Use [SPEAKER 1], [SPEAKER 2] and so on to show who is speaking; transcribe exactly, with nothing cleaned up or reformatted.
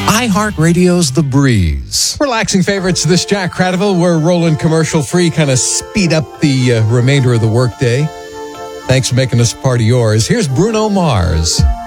[SPEAKER 1] iHeartRadio's The Breeze.
[SPEAKER 2] Relaxing favorites this Jack Cradaville. We're rolling commercial free, kind of speed up the uh, remainder of the workday. Thanks for making us part of yours. Here's Bruno Mars.